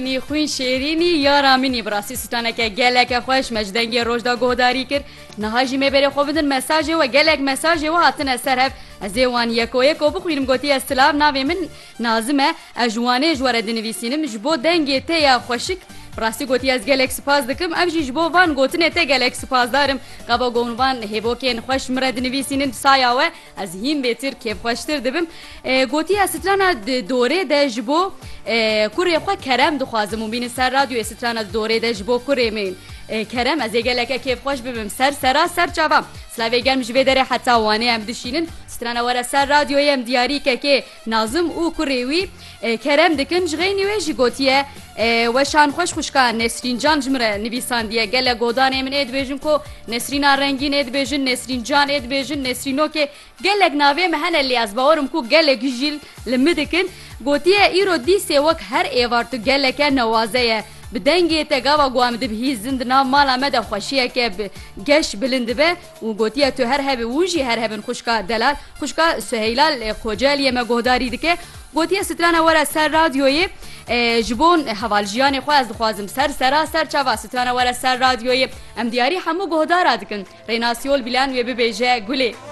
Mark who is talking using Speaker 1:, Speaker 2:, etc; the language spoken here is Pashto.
Speaker 1: خوین شیرینی یارا منی براسی ستانه که گلک خوش مجدنگی روشدا گهداری کرد نهاجی مبره خوبندن مساج و گلک مساج و هاتن اثر هف از ایوان یکو یکو بخوینم گوتی استلام ناوی من نازمه اجوانه جواره دنویسینم جبو دنگی تیا خوشک براستی گوتی از گلک سپاس دکم افجی جبو وان گوتنه ته گلک سپاس دارم قبا گونوان هبوکین خوش مرد نویسینن سایاوه از هیم بهتر که خوشتر دبم گوتی استرانا دوره ده جبو کوری خو کرم دخوازم بین سر رادیو استرانا دوره ده جبو کوری من کرم از گلک کیف خوش ببم سر چاوام سلاوی گرم جبه داره حتی وانه هم دشینن سترانا ورا سر رادیوی هم دیاری که نازم او کوریوی کرم دکن جغینی و جگوتیه و شان خوش که نسرین جان جمره نویسان دیه گله گودانه من اید بیجن که نسرین رنگین اید بیجن نسرین جان اید بیجن نسرینو که گله ناوی مهنه لی از باورم که گله گجیل لمدکن گوتیه ایرو دیسه وک هر ایوارتو گله که نوازه بدنگی تگاوا گوام دبی زندنا مالا مده خوشیه که گش بلند به و گوتیه تو هر هب وجی هر هبن خوشکا دلال خوشکا سهیلال خوجالیه مگهداری دکه گوتیه سترانا ورا سر رادیوی جبون حوالجیان خو از دخوازم سر چاوا سترانا ورا سر رادیوی ام دیاری همو گهدار دکن ریناسیول بلان و ببیجه گلی